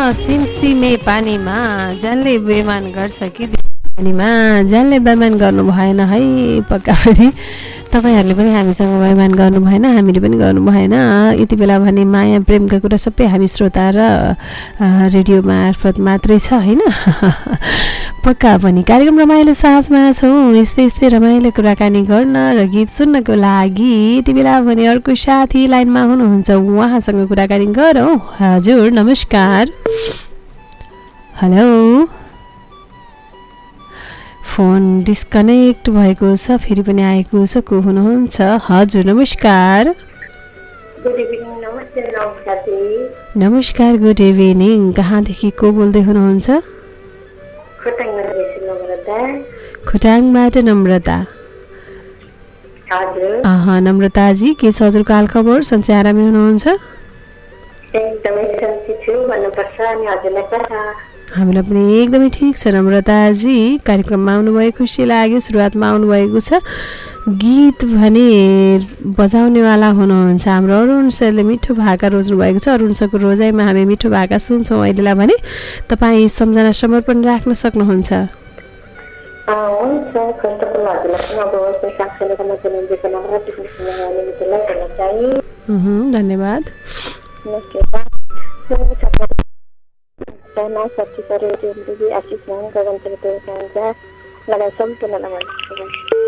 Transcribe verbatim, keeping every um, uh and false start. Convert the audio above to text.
सिमसिमे पानीमा जानले बेमान गर्छ कि पानीमा जानले बेमान गर्नु भएन है। पक्का पनि तपाईँहरूले पनि हामीसँग बेमान गर्नु भएन, हामीले पनि गर्नु भएन। यति बेला भने माया प्रेमका कुरा सबै हामी श्रोता र रेडियो मार्फत मात्रै छ होइन। पक्का पनि कार्यक्रम रमाइलो साँझमा छौँ, यस्तै यस्तै रमाइलो कुराकानी गर्न र गीत सुन्नको लागि यति बेला भने अर्को साथी लाइनमा हुनुहुन्छ, उहाँसँग कुराकानी गरौँ। हजुर नमस्कार। हेलो, फोन डिस्कनेक्ट भएको छ, फेरि पनि आएको छ। को हुनुहुन्छ? हजुर नमस्कार। Good evening. नमस्ते नमस्कार। नमस्कार, गुड इभिनिङ। कहाँदेखि को बोल्दै हुनुहुन्छ? खोटाङबाट नम्रता। हजुर। अह नम्रताजी, के छ हजुरको हाल खबर? सन्चै आरामै हुनुहुन्छ? एकदमै सन्चै छु भन्नुपर्छ। अनि हजुरलाई के छ? हामीलाई पनि एकदमै ठिक छ नम्रताजी। कार्यक्रममा आउनुभयो, खुसी लाग्यो। सुरुवातमा आउनुभएको छ, गीत भने बजाउनेवाला हुनुहुन्छ हाम्रो अरुण सरले मिठो भाका रोज्नु भएको छ। अरुण सरको रोजाइमा हामी मिठो भाका सुन्छौँ अहिलेलाई भने। तपाईँ सम्झना समर्पण राख्न सक्नुहुन्छ। धन्यवाद। आशिष लगायत सम्पूर्ण